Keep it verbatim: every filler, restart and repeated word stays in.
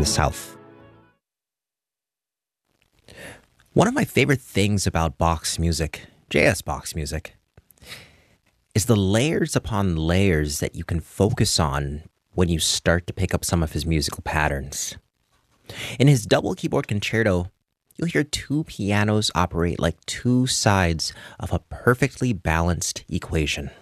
the South. One of my favorite things about Bach's music, J S. Bach's music, is the layers upon layers that you can focus on when you start to pick up some of his musical patterns. In his double keyboard concerto, you'll hear two pianos operate like two sides of a perfectly balanced equation.